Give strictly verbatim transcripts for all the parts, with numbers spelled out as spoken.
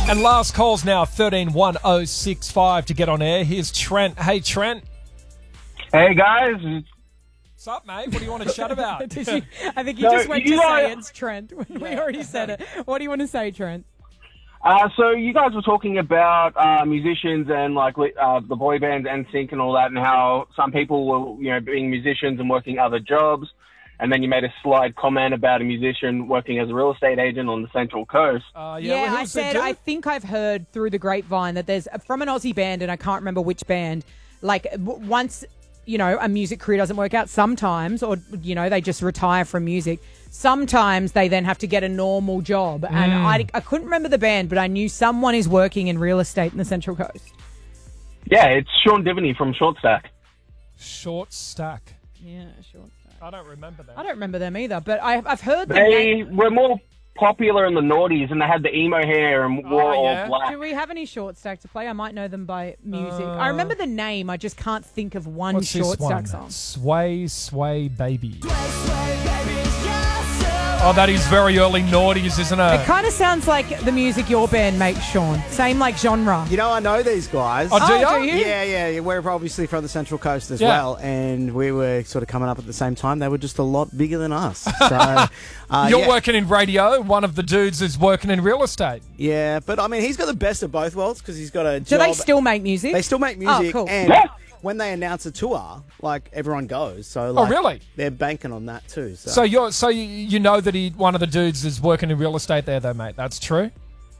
And last call's now thirteen one oh six five to get on air. Here's Trent. Hey, Trent. Hey, guys. What's up, mate? What do you want to chat about? Did you, I think you No, just went you to are- say it's Trent. We already said it. What do you want to say, Trent? Uh, so you guys were talking about uh, musicians and like uh, the boy bands N Sync and all that, and how some people were, you know, being musicians and working other jobs. And then you made a slight comment about a musician working as a real estate agent on the Central Coast. Uh, Yeah, well, I who's the said dude? I think I've heard through the grapevine that there's from an Aussie band, and I can't remember which band. Like w- once you know a music career doesn't work out, sometimes, or you know they just retire from music. Sometimes they then have to get a normal job, and Mm. I, I couldn't remember the band, but I knew someone is working in real estate in the Central Coast. Yeah, it's Sean Divney from Short Stack. Short Stack. Yeah, sure. I don't remember that. I don't remember them either, but I, I've heard the They name. were more popular in the noughties, and they had the emo hair and wore Oh, yeah? all black. Do we have any short stack to play? I might know them by music. Uh, I remember the name. I just can't think of one What's short this one? stack song. Sway, Sway, Baby. Oh, that is very early noughties, isn't it? It kind of sounds like the music your band makes, Sean. Same like genre. You know, I know these guys. Oh, do Oh, ya? do you? Yeah, yeah, yeah. We're obviously from the Central Coast as Yeah. well, and we were sort of coming up at the same time. They were just a lot bigger than us. So, uh, You're yeah, working in radio. One of the dudes is working in real estate. yeah, but I mean, he's got the best of both worlds because he's got a Do job. they still make music? They still make Oh, music, cool. and Yeah. when they announce a tour, like everyone goes. So, like, Oh, really? They're banking on that too. So, So you're so you, you know that he one of the dudes is working in real estate there, though, mate. That's true.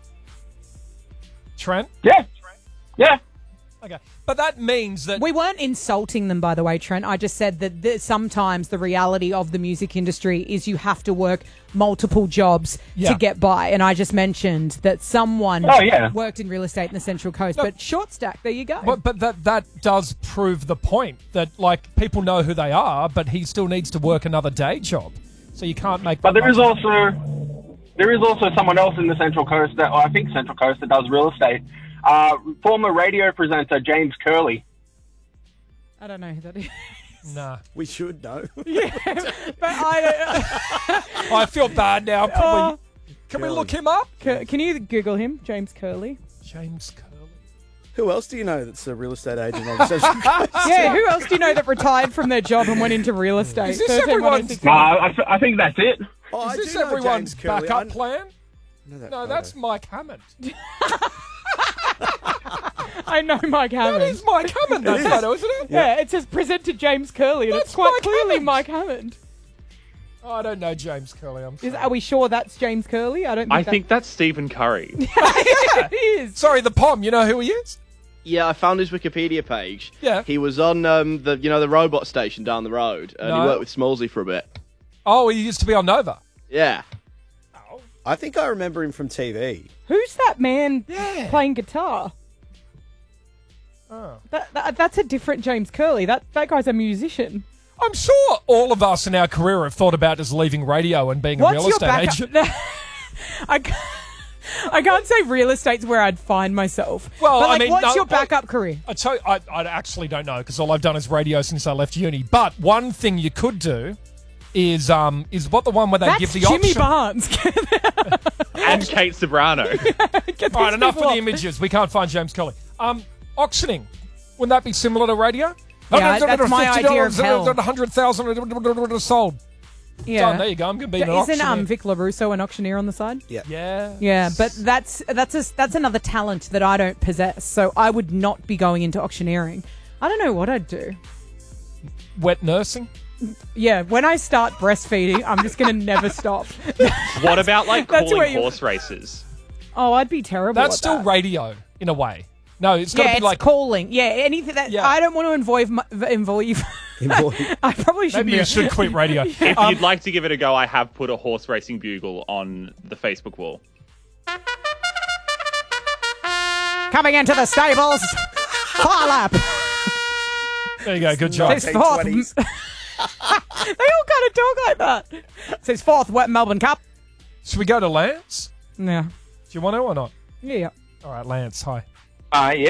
Trent. Yeah, yeah. Okay, but that means that We weren't insulting them, by the way, Trent. I just said that th- sometimes the reality of the music industry is you have to work multiple jobs Yeah. to get by. And I just mentioned that someone Oh, yeah. worked in real estate in the Central Coast. No. But short stack, there you go. But, but that that does prove the point that like people know who they are, but he still needs to work another day job, so you can't make. But that there is much- also there is also someone else in the Central Coast that, or I think Central Coast, that does real estate. Uh, former radio presenter James Curley. I don't know who that is. Nah, we should know. But I, I feel bad now. Probably. Oh. Can we Curly. look him up? Cur- can you Google him, James Curley? James Curley. Who else do you know that's a real estate agent on the Central Coast? Yeah, who else do you know that retired from their job and went into real estate? Is this thirteen one oh everyone's- six Uh, I, th- I think that's it. Oh, I Is this do know everyone's James Curley. backup I plan? know that No, photo. that's Mike Hammond. I know Mike Hammond. That is Mike Hammond, that photo, isn't it? Yeah, it says present to James Curley, and That's it's quite Mike clearly Hammond. Mike Hammond. Oh, I don't know James Curley. I'm sorry. Is, are we sure that's James Curley? I don't think I that- think that's Stephen Curry. it is. Sorry, the Pom. You know who he is? Yeah, I found his Wikipedia page. Yeah. He was on um, the you know the robot station down the road, and No. he worked with Smallsy for a bit. Oh, he used to be on Nova. Yeah. I think I remember him from T V. Who's that man Yeah. playing guitar? Oh. That, that That's a different James Curley. That that guy's a musician. I'm sure all of us in our career have thought about just leaving radio and being a What's real your estate backup? agent. I, ca- I can't say real estate's where I'd find myself. Well, but I like, mean, what's no, your I- backup career? I tell you, I, I actually don't know because all I've done is radio since I left uni. But one thing you could do is um is what the one where they That's give the Jimmy option. Barnes. And Kate Sobrano. Get All right, these enough people of the off. images. We can't find James Curley. Um, auctioning. Wouldn't that be similar to radio? Yeah, that's my idea of hell. one hundred thousand sold. Yeah. Done. There you go. I'm going to be an Isn't auctioneer. um, Vic LaRusso an auctioneer on the side? Yeah. Yeah. Yeah, but that's that's a, that's another talent that I don't possess. So I would not be going into auctioneering. I don't know what I'd do. Wet nursing. Yeah, when I start breastfeeding, I'm just going to never stop. What about like That's where calling you- horse races? Oh, I'd be terrible That's at still that. radio in a way. No, it's got to Yeah, be it's like. calling. Yeah, anything that Yeah. I don't want to involve. My, involve. I probably should. Maybe you should quit radio. If Um, you'd like to give it a go, I have put a horse racing bugle on the Facebook wall. Coming into the stables, far lap. there you go. Good job. This fourth. they twenties. all kind of talk like that. Says fourth Wet Melbourne Cup. Should we go to Lance? Yeah. Do you want to or not? Yeah. All right, Lance. Hi. Uh, yeah.